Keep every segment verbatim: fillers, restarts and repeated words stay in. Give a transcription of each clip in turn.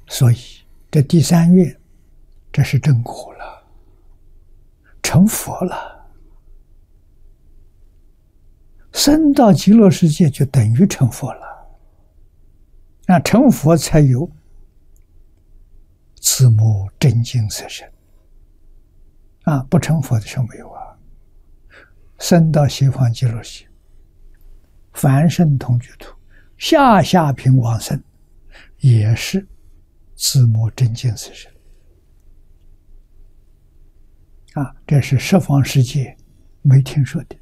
所以这第三愿，这是正果了，成佛了，升到极乐世界就等于成佛了。那成佛才有自母真净色身啊，不成佛的时候没有啊。升到西方极乐世界，凡圣同居土，下下品往生，也是自母真净色身啊，这是十方世界没听说的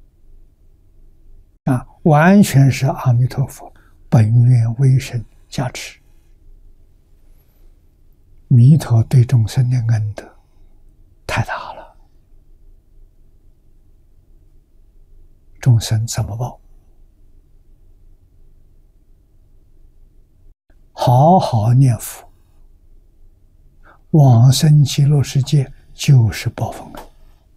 啊，完全是阿弥陀佛本愿威神加持，弥陀对众生的恩德太大了，众生怎么报？好好念佛，往生极乐世界就是报佛恩。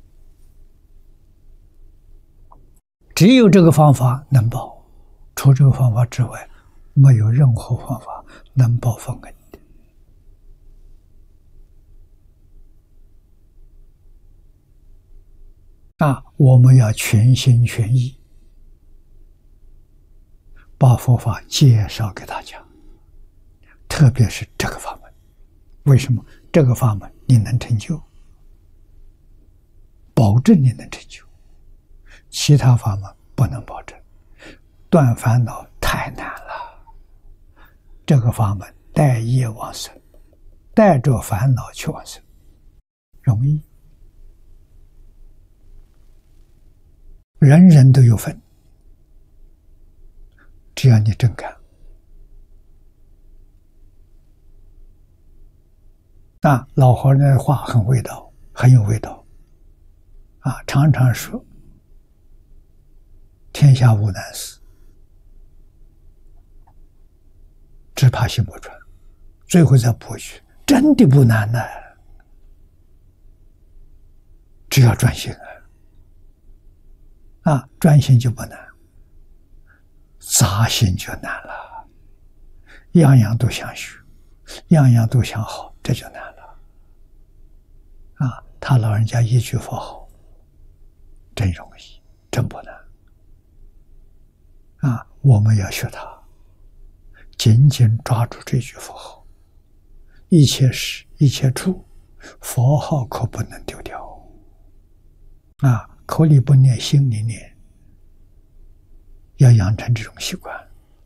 只有这个方法能报，除这个方法之外，没有任何方法能报佛恩的。啊，我们要全心全意把佛法介绍给大家，特别是这个法门。为什么这个法门你能成就？保证你能成就，其他法门不能保证。断烦恼太难了，这个法门带业往生，带着烦恼去往生，容易，人人都有份，只要你真干。啊，老和尚的话很味道，很有味道啊，常常说天下无难事，只怕心不专。最后再补一句，真的不难呢，只要专心啊，啊，专心就不难，杂心就难了，样样都想学，样样都想好，这就难了。啊，他老人家一句佛号，真容易，真不难。啊，我们要学他，紧紧抓住这句佛号，一切时一切处，佛号可不能丢掉。啊，口里不念，心里念，要养成这种习惯。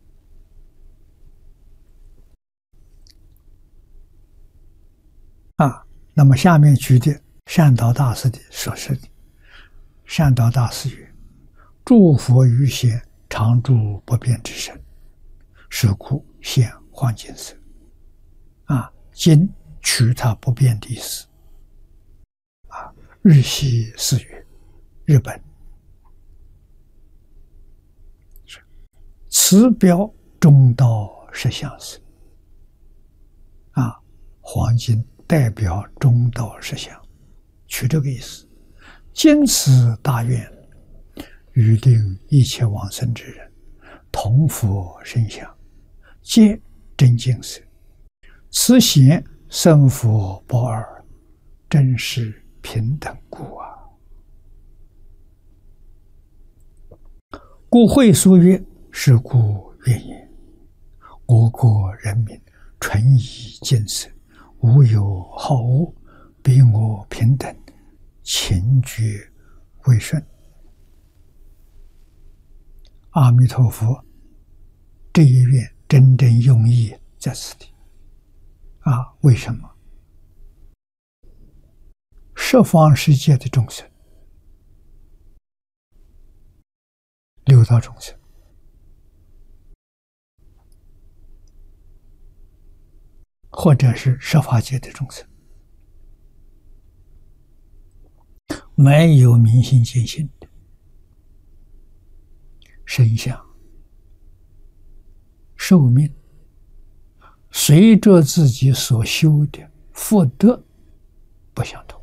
啊，那么下面举的善导大师的所示的，善导大师曰：诸佛于显常住不变之身，是故现黄金色。啊，今取它不变的意思。啊，日系寺曰，日本此表中道实相色。啊，黄金代表中道实相，取这个意思。今此大愿，欲令一切往生之人，同佛身相，皆真净色。此显生佛不二，真是平等故啊！故会所曰：是故愿也。我国人民纯以净色，无有好恶，彼我平等，勤觉为顺。阿弥陀佛这一愿真正用意在此地啊！为什么？十方世界的众生，六道众生，或者是十法界的众生，没有明心见性的身相、寿命，随着自己所修的福德不相同。